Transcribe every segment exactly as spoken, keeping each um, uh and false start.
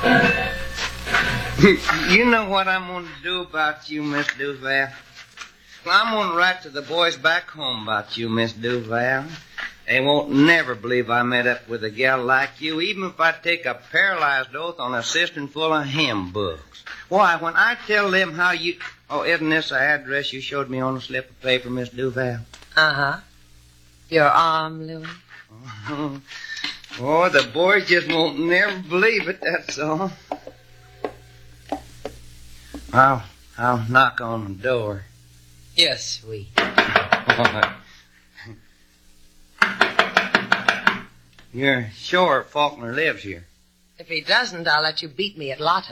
You know what I'm going to do about you, Miss Duval? I'm going to write to the boys back home about you, Miss Duval. They won't never believe I met up with a gal like you, even if I take a paralyzed oath on a cistern full of hymn books. Why, when I tell them how you... Oh, isn't this the address you showed me on a slip of paper, Miss Duval? Uh-huh. Your arm, Louis? Oh, oh, the boys just won't never believe it, that's all. I'll, I'll knock on the door. Yes, sweet. You're sure Faulkner lives here? If he doesn't, I'll let you beat me at Lotto.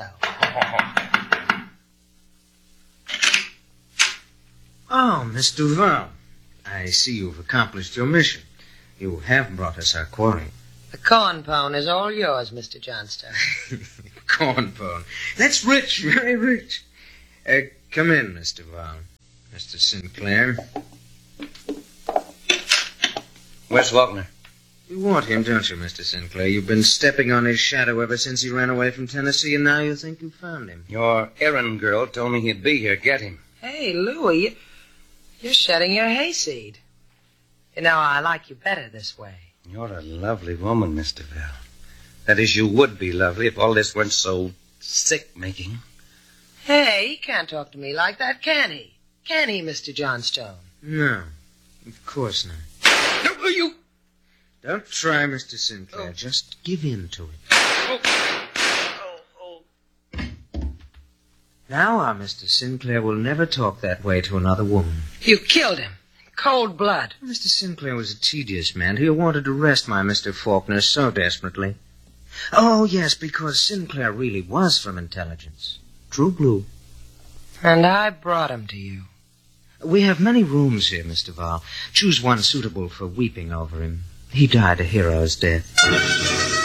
Oh, Miss Duval. I see you've accomplished your mission. You have brought us our quarry. The corn pone is all yours, Mister Johnstone. Corn pone. That's rich, very rich. Uh, come in, Miss Duval. Mister Sinclair. Where's Faulkner? You want him, don't you, Mister Sinclair? You've been stepping on his shadow ever since he ran away from Tennessee, and now you think you found him. Your errand girl told me he'd be here. Get him. Hey, Louis, you're shedding your hayseed. You know, I like you better this way. You're a lovely woman, Mister Bell. That is, you would be lovely if all this weren't so sick-making. Hey, he can't talk to me like that, can he? Can he, Mister Johnstone? No, of course not. No, you... Don't try, Mister Sinclair. Oh. Just give in to it. Oh. Oh, oh. Now our Mister Sinclair will never talk that way to another woman. You killed him. Cold blood. Mister Sinclair was a tedious man. He wanted to arrest my Mister Faulkner so desperately. Oh, yes, because Sinclair really was from intelligence. True blue. And I brought him to you. We have many rooms here, Mister Val. Choose one suitable for weeping over him. He died a hero's death.